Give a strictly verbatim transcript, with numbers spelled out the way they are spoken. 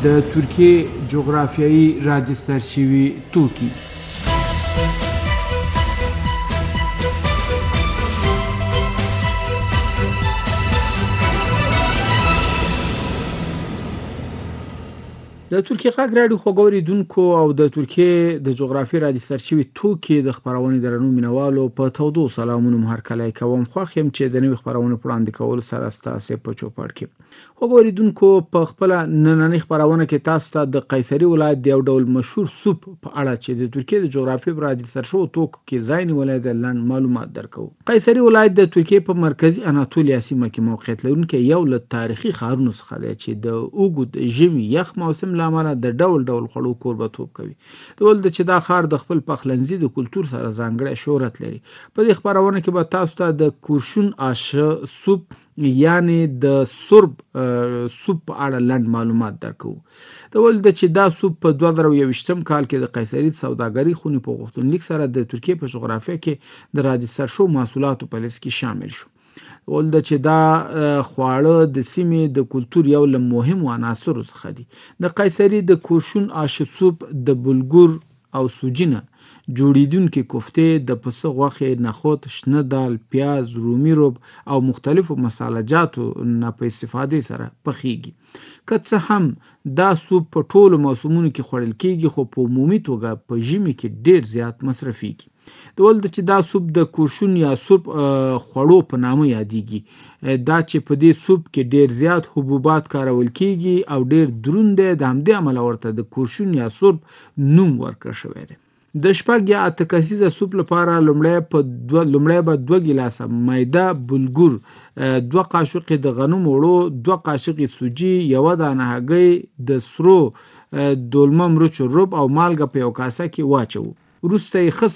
د ترکیې جغرافیایي راجستر شوي توکي. د ترکیې غږ راډیو خوږو اورېدونکو او د ترکیې د جغرافیې راجستر شوي توکي د خپرونې درنو مینوالو په تودو سلامونو مو هرکلی کوم. خوښ یم چې د نوې خپرونې په وړاندې کولو سره ستاسې په چوپړ کې. خوږو اورېدونکو، په خپله نننۍ خپرونه کې تاسو ته د قیصري ولایت د یو ډول مشهور سوپ په اړه چې د ترکیې د جغرافیې په راجستر شوو توکو کې ځای نیولی دی لنډ معلومات درکوو. قیصري ولایت د ترکیې په مرکزي اناتولیا سیمه کې موقعیت لرونکی یو له تاریخي ښارونو څخه دی چې د اوږد ژمي یخ موسم له امله د ډول ډول خوړو کوربه‌توب کوي. د ول چې دا ښار د خپل پخلنځي د کلتور سره ځانګړی شهرت لري. په دې خپرونه کې به تاسو ته د کورشون آشه سوپ یعنی د سرب سوپ په اړه لنډ معلومات درکوو. د ول چې دا سوپ په دوه زره یوویشتم کال کې د قیصري سوداګرۍ خونې په غوښتنلیک سره د ترکیې په جغرافیه کې د راجستر شوو محصولاتو په لیست کې شامل شو. ول چې دا خواړه د سیمې د کلتور یو له مهمو عناصرو څخه دي. د قیصري د کورشون آشه سوپ د بلګور او سوجي نه جوړیدونکې کوفتې د پسه غوښې، نخود، شنه دال، پیاز، رومي رب او مختلفو مساله جاتو نه په استفادې سره پخیږي. که څه هم دا سوپ په ټولو موسمونو کې خوړل کیږي، خو په عمومي توګه په ژمي کې ډیر زیات مصرفیږي. د ول چې دا سوپ د کورشون یا سرب خوړو په نامه یادیږي. دا چې په دې سوپ کې ډیر زیات حبوبات کارول کیږي او ډیر دروند دی، د همدې امله ورته د کورشون یا سرب نوم ورکړل شوی دی. د شپږ یا اته کسیزه سوپ لپاره لومړی په دوه لومړی به دوه ګیلاسه میده بلګور، دوه قاشقې د غنمو اوړو، دوه قاشقې سوجي، یوه دانه هګۍ، د سرو دولمه مرچو رب او مالګه په یو کاسه کې واچوو. وروسته یې ښه